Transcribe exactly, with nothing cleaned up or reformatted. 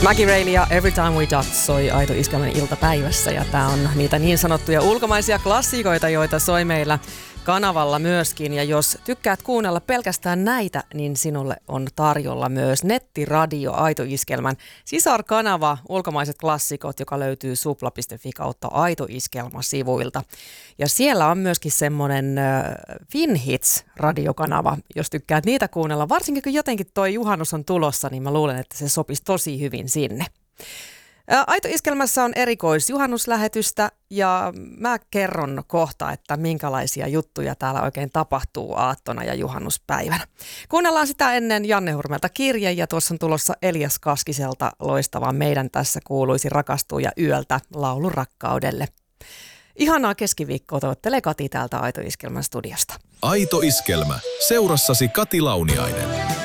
Maggie Reilly ja Every Time We Duck soi Aito Iskelmän iltapäivässä ja tää on niitä niin sanottuja ulkomaisia klassikoita, joita soi meillä kanavalla myöskin. Ja jos tykkäät kuunnella pelkästään näitä, niin sinulle on tarjolla myös nettiradio Aito Iskelmän sisarkanava Ulkomaiset klassikot, joka löytyy supla piste fi kautta Aito Iskelma-sivuilta. Ja siellä on myöskin semmoinen äh, Finhits-radiokanava, jos tykkäät niitä kuunnella. Varsinkin kun jotenkin toi juhannus on tulossa, niin mä luulen, että se sopisi tosi hyvin sinne. Aito Iskelmässä on erikoisjuhannuslähetystä ja mä kerron kohta, että minkälaisia juttuja täällä oikein tapahtuu aattona ja juhannuspäivänä. Kuunnellaan sitä ennen Janne Hurmelta kirje ja tuossa on tulossa Elias Kaskiselta loistava Meidän tässä kuuluisi rakastua ja yöltä laulu rakkaudelle. Ihanaa keskiviikkoa toivottelee Kati täältä Aito Iskelmän studiosta. Aito Iskelmä. Seurassasi Kati Launiainen.